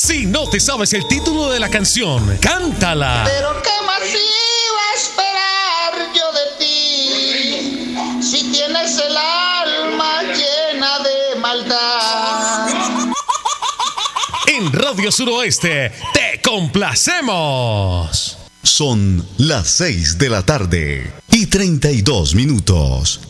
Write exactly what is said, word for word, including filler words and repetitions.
Si no te sabes el título de la canción, cántala. Pero qué más iba a esperar yo de ti, si tienes el alma llena de maldad. En Radio Suroeste te complacemos. Son las seis de la tarde y treinta y dos minutos.